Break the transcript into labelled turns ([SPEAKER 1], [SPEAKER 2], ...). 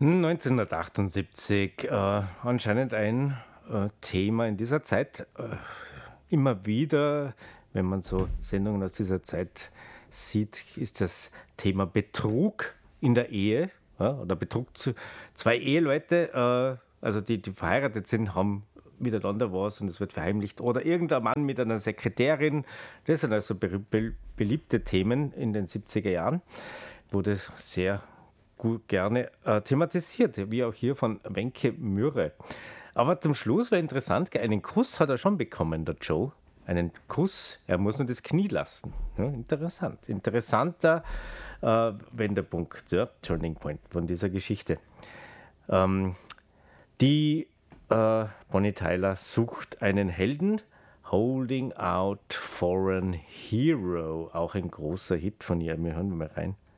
[SPEAKER 1] 1978, anscheinend ein Thema in dieser Zeit. Immer wieder, wenn man so Sendungen aus dieser Zeit sieht, ist das Thema Betrug in der Ehe, ja, oder Betrug zu zwei Eheleute, also die verheiratet sind, haben miteinander was und es wird verheimlicht. Oder irgendein Mann mit einer Sekretärin. Das sind also beliebte Themen in den 70er Jahren. Wurde sehr gut gerne thematisiert, wie auch hier von Wenke Mürre. Aber zum Schluss war interessant, einen Kuss hat er schon bekommen, der Joe. Einen Kuss, er muss nur das Knie lassen. Ja, interessant. Interessanter Wendepunkt, ja, Turning Point von dieser Geschichte. Die Bonnie Tyler sucht einen Helden. Holding Out for an Hero. Auch ein großer Hit von ihr. Wir hören mal rein.